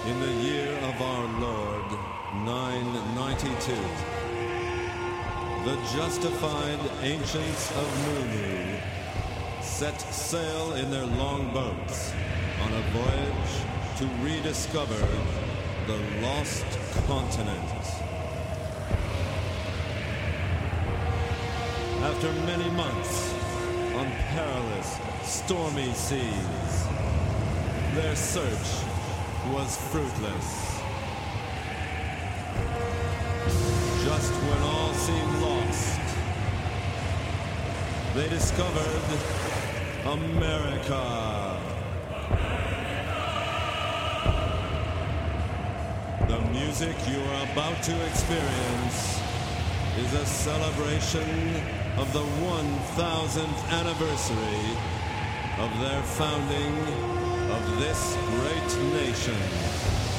In the year of our Lord, 992, the justified ancients of Munu set sail in their long boats on a voyage to rediscover the lost continent. After many months on perilous, stormy seas, their search was fruitless. Just when all seemed lost, they discovered America. The music you are about to experience is a celebration of the 1000th anniversary of their founding of this great